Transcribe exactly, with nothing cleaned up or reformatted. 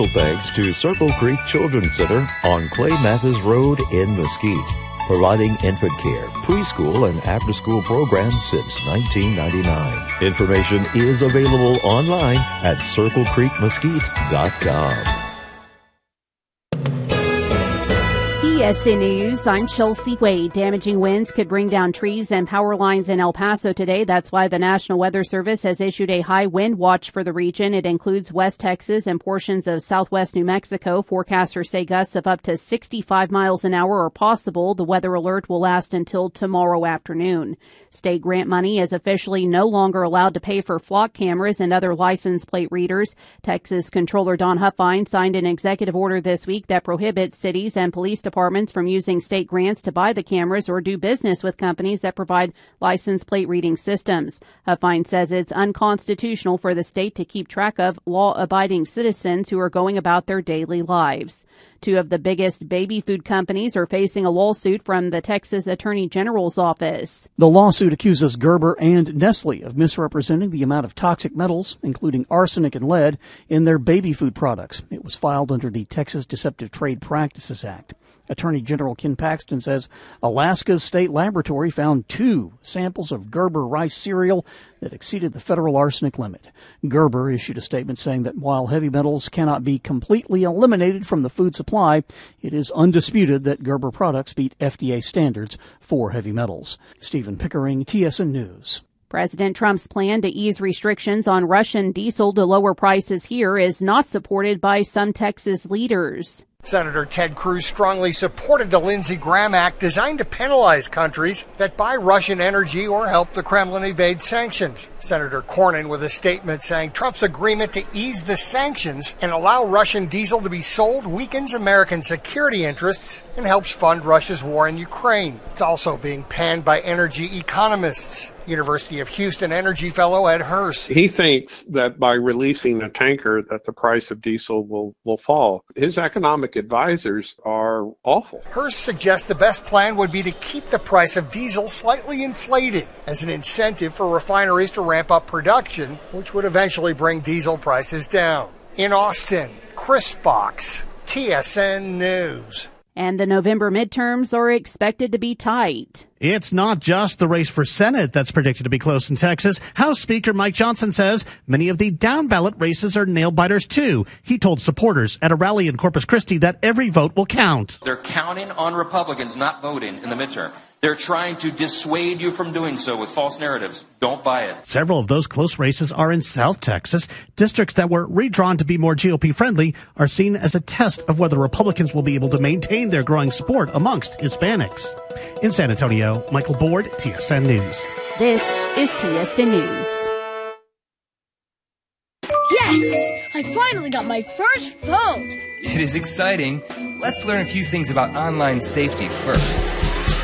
Thanks to Circle Creek Children's Center on Clay Mathis Road in Mesquite, providing infant care, preschool, and after-school programs since nineteen ninety-nine. Information is available online at circle creek mesquite dot com. T S N News, I'm Chelsea Wade. Damaging winds could bring down trees and power lines in El Paso today. That's why the National Weather Service has issued a high wind watch for the region. It includes West Texas and portions of southwest New Mexico. Forecasters say gusts of up to sixty-five miles an hour are possible. The weather alert will last until tomorrow afternoon. State grant money is officially no longer allowed to pay for flock cameras and other license plate readers. Texas Controller Don Huffine signed an executive order this week that prohibits cities and police departments from using state grants to buy the cameras or do business with companies that provide license plate reading systems. Huffine says it's unconstitutional for the state to keep track of law-abiding citizens who are going about their daily lives. Two of the biggest baby food companies are facing a lawsuit from the Texas Attorney General's office. The lawsuit accuses Gerber and Nestle of misrepresenting the amount of toxic metals, including arsenic and lead, in their baby food products. It was filed under the Texas Deceptive Trade Practices Act. Attorney General Ken Paxton says Alaska's state laboratory found two samples of Gerber rice cereal that exceeded the federal arsenic limit. Gerber issued a statement saying that while heavy metals cannot be completely eliminated from the food supply, it is undisputed that Gerber products meet F D A standards for heavy metals. Stephen Pickering, T S N News. President Trump's plan to ease restrictions on Russian diesel to lower prices here is not supported by some Texas leaders. Senator Ted Cruz strongly supported the Lindsey Graham Act designed to penalize countries that buy Russian energy or help the Kremlin evade sanctions. Senator Cornyn with a statement saying Trump's agreement to ease the sanctions and allow Russian diesel to be sold weakens American security interests and helps fund Russia's war in Ukraine. It's also being panned by energy economists. University of Houston energy fellow Ed Hurst. He thinks that by releasing a tanker that the price of diesel will, will fall. His economic advisors are awful. Hurst suggests the best plan would be to keep the price of diesel slightly inflated as an incentive for refineries to ramp up production, which would eventually bring diesel prices down. In Austin, Chris Fox, T S N News. And the November midterms are expected to be tight. It's not just the race for Senate that's predicted to be close in Texas. House Speaker Mike Johnson says many of the down-ballot races are nail-biters, too. He told supporters at a rally in Corpus Christi that every vote will count. They're counting on Republicans not voting in the midterm. They're trying to dissuade you from doing so with false narratives. Don't buy it. Several of those close races are in South Texas. Districts that were redrawn to be more G O P-friendly are seen as a test of whether Republicans will be able to maintain their growing support amongst Hispanics. In San Antonio, Michael Board, T S N News. This is T S N News. Yes! I finally got my first phone! It is exciting. Let's learn a few things about online safety first.